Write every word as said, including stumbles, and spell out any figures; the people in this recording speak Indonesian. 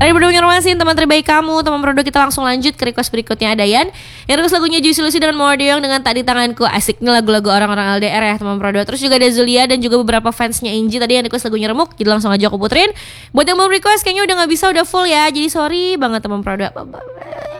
Hari berdua ngormasin teman terbaik kamu, teman produk. Kita langsung lanjut ke request berikutnya. Ada Yan yang request lagunya Juicy Lucy dengan More Deong dengan Tak di Tanganku. Asik nih lagu-lagu orang-orang L D R ya teman produk. Terus juga ada Zulia dan juga beberapa fansnya Inji tadi yang request lagunya Remuk. Jadi langsung aja aku puterin. Buat yang belum request kayaknya udah gak bisa, udah full ya. Jadi sorry banget teman produk.